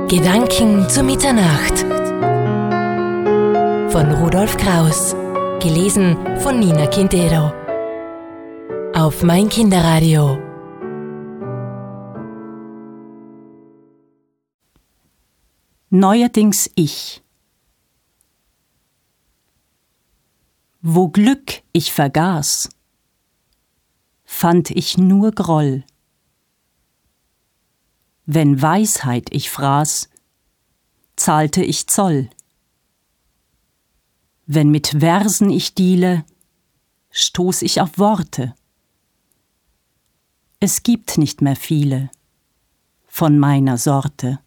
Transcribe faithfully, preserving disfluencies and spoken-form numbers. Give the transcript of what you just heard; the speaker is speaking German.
Gedanken zur Mitternacht von Rudolf Kraus. Gelesen von Nina Quintero. Auf Mein Kinderradio. Neuerdings ich. Wo Glück ich vergaß, fand ich nur Groll. Wenn Weisheit ich fraß, zahlte ich Zoll. Wenn mit Versen ich diele, stoß ich auf Worte. Es gibt nicht mehr viele von meiner Sorte.